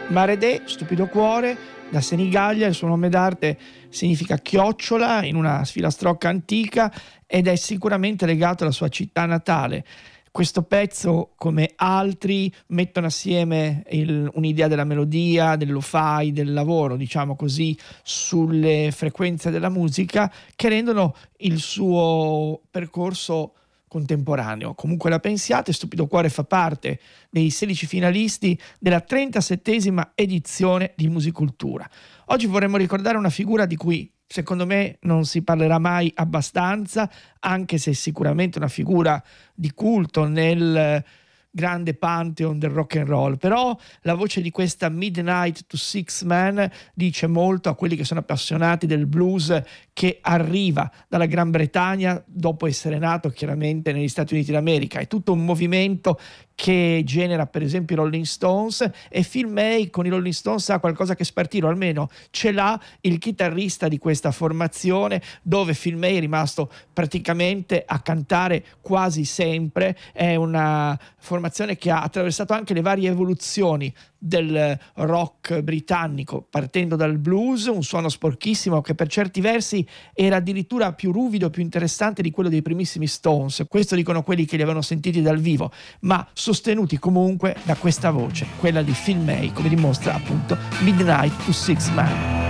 Maredè, stupido cuore, da Senigallia, il suo nome d'arte significa chiocciola in una sfilastrocca antica ed è sicuramente legato alla sua città natale. Questo pezzo, come altri, mettono assieme un'idea della melodia, del lo-fi, del lavoro, diciamo così, sulle frequenze della musica, che rendono il suo percorso contemporaneo. Comunque la pensiate, Stupido Cuore fa parte dei 16 finalisti della 37esima edizione di Musicultura. Oggi vorremmo ricordare una figura di cui secondo me non si parlerà mai abbastanza, anche se è sicuramente una figura di culto nel grande pantheon del rock and roll, però la voce di questa Midnight to Six Man dice molto a quelli che sono appassionati del blues, che arriva dalla Gran Bretagna dopo essere nato chiaramente negli Stati Uniti d'America. È tutto un movimento che genera per esempio i Rolling Stones, e Phil May con i Rolling Stones ha qualcosa che spartire, o almeno ce l'ha il chitarrista di questa formazione, dove Phil May è rimasto praticamente a cantare quasi sempre. È una formazione che ha attraversato anche le varie evoluzioni del rock britannico, partendo dal blues, un suono sporchissimo che per certi versi era addirittura più ruvido, più interessante di quello dei primissimi Stones. Questo dicono quelli che li avevano sentiti dal vivo, ma sostenuti comunque da questa voce, quella di Phil May, come dimostra appunto Midnight to Six Man.